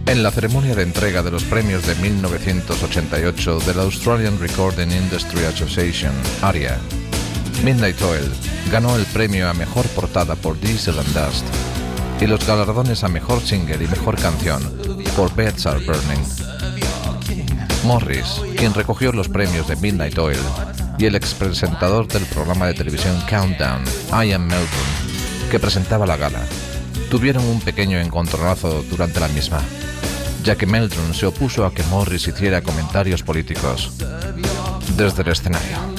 En la ceremonia de entrega de los premios de 1988 de la Australian Recording Industry Association, ARIA, Midnight Oil ganó el premio a Mejor Portada por Diesel and Dust y los galardones a Mejor Single y Mejor Canción por Beds Are Burning. Morris, quien recogió los premios de Midnight Oil, y el expresentador del programa de televisión Countdown, Ian Melton, que presentaba la gala, tuvieron un pequeño encontronazo durante la misma, ya que Melton se opuso a que Morris hiciera comentarios políticos desde el escenario.